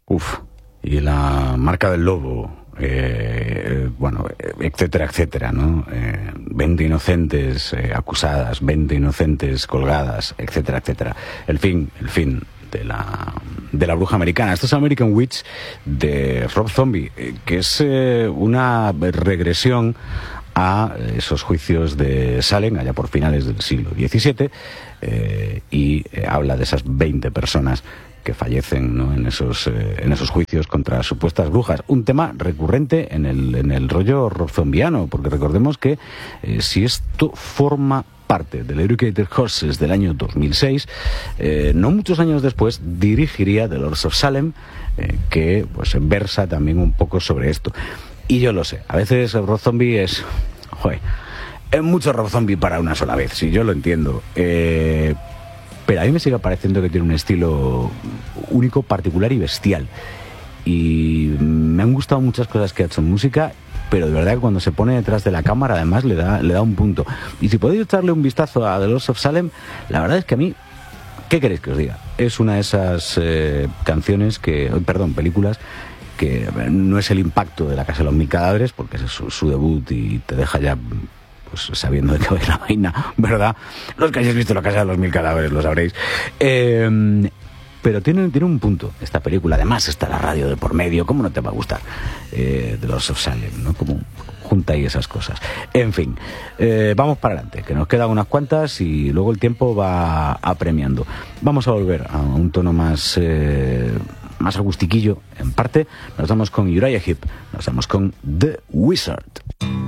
Y la marca del lobo, bueno, etcétera, etcétera, ¿no? 20 inocentes acusadas, 20 inocentes colgadas, etcétera, etcétera. El fin de la bruja americana. Esto es American Witch de Rob Zombie, que es una regresión a esos juicios de Salem allá por finales del siglo XVII, y habla de esas 20 personas que fallecen, ¿no?, en esos juicios contra supuestas brujas. Un tema recurrente en el rollo rob-zombiano, porque recordemos que si esto forma parte del Educated Horses del año 2006, no muchos años después dirigiría The Lords of Salem, que pues versa también un poco sobre esto. Y yo lo sé, a veces el Rob Zombie es mucho Rob Zombie para una sola vez, sí, yo lo entiendo, pero a mí me sigue pareciendo que tiene un estilo único, particular y bestial. Y me han gustado muchas cosas que ha hecho en música, pero de verdad que cuando se pone detrás de la cámara además le da un punto. Y si podéis echarle un vistazo a The Lords of Salem, la verdad es que a mí, ¿qué queréis que os diga? Es una de esas películas que no es el impacto de La Casa de los Mil Cadáveres, porque es su debut y te deja ya pues sabiendo de qué va la vaina, ¿verdad? Los que hayáis visto La Casa de los Mil Cadáveres lo sabréis. Pero tiene un punto esta película. Además está la radio de por medio. ¿Cómo no te va a gustar The Lords of Salem, ¿no? Como junta ahí esas cosas. En fin, vamos para adelante, que nos quedan unas cuantas y luego el tiempo va apremiando. Vamos a volver a un tono más agustiquillo, en parte. Nos vamos con Uriah Heep, nos vamos con The Wizard.